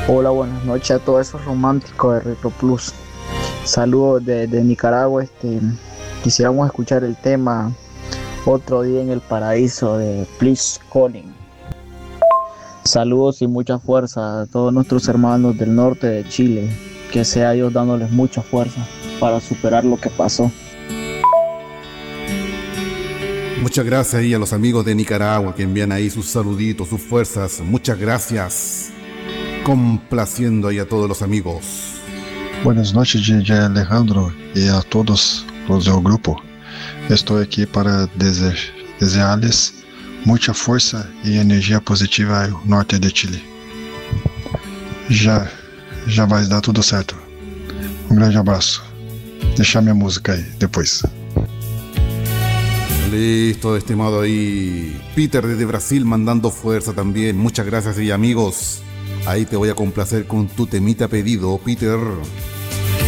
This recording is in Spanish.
Hola, buenas noches a todos esos románticos de Retro Plus. Saludos de Nicaragua. Quisiéramos escuchar el tema Otro día en el paraíso de Please Calling. Saludos y mucha fuerza a todos nuestros hermanos del norte de Chile. Que sea Dios dándoles mucha fuerza para superar lo que pasó. Muchas gracias ahí a los amigos de Nicaragua que envían ahí sus saluditos, sus fuerzas. Muchas gracias. Complaciendo ahí a todos los amigos. Buenas noches, DJ Alejandro, y a todos los del grupo. Estoy aquí para desearles mucha fuerza y energía positiva al norte de Chile. Já vai dar tudo certo. Grande abraço. Deixar minha música aí depois. Listo, estimado ahí Peter desde Brasil mandando fuerza también. Muchas gracias y amigos. Ahí te voy a complacer con tu temita pedido, Peter.